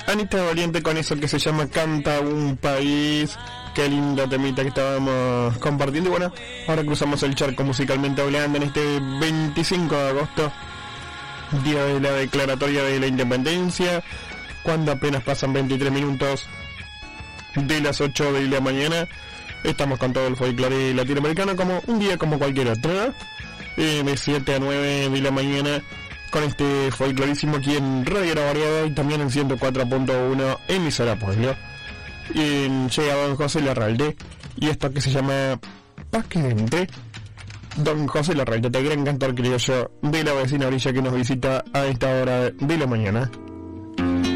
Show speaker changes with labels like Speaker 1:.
Speaker 1: Anita Valiente con eso que se llama Canta un País. Qué lindo temita que estábamos compartiendo. Y bueno, ahora cruzamos el charco musicalmente hablando en este 25 de agosto, día de la declaratoria de la independencia, cuando apenas pasan 23 minutos de las 8 de la mañana. Estamos con todo el folclore latinoamericano como un día como cualquier otro, de 7 a 9 de la mañana, con este folclorísimo aquí en Radio La Variedad y también en 104.1 emisora Pueblo. Y llega don José Larralde y esto que se llama Paz que entre. Don José Larralde, el gran cantor criollo de la vecina orilla que nos visita a esta hora de la mañana.